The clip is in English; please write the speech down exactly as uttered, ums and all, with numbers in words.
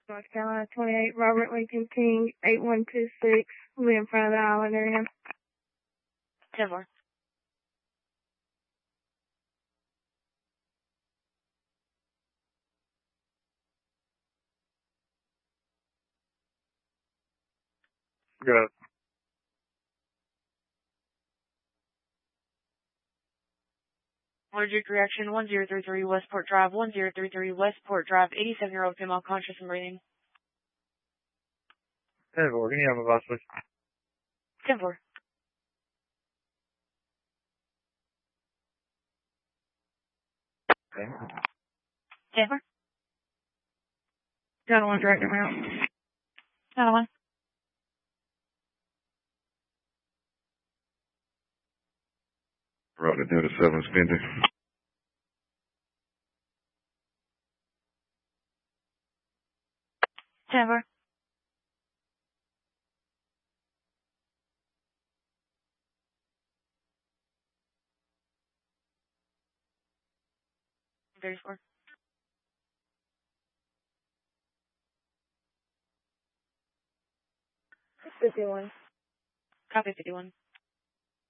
North Carolina twenty-eight, Robert Lincoln King, eight one two six, will be in front of the island area. ten four. Good. Allergic reaction one zero three three Westport Drive, one zero three three Westport Drive, eighty-seven-year-old female conscious and breathing. ten four, can you have a bus, please? ten four. Okay. ten four. Got one direct amount. Another one. Roger, Delta seven, Spencer. ten four. thirty-four. fifty-one. Copy fifty-one.